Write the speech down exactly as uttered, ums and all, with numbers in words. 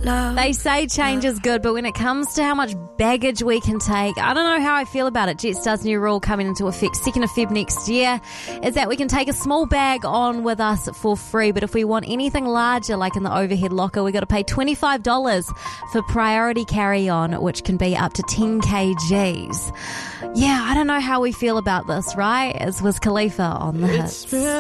love. They say change is good, but when it comes to how much baggage we can take, I don't know how I feel about it. Jetstar's new rule coming into effect second of February next year is that we can take a small bag on with us for free, but if we want anything larger, like in the overhead locker, we got to pay twenty-five dollars for priority carry-on, which can be up to ten kilograms. Yeah, I don't know how we feel about this, right? As was Khalifa on the hits.